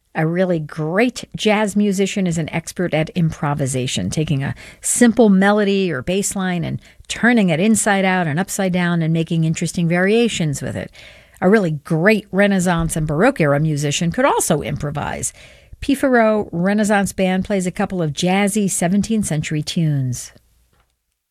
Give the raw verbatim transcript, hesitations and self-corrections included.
A really great jazz musician is an expert at improvisation, taking a simple melody or bass line and turning it inside out and upside down and making interesting variations with it. A really great Renaissance and Baroque era musician could also improvise. P. Farreau Renaissance Band plays a couple of jazzy seventeenth century tunes.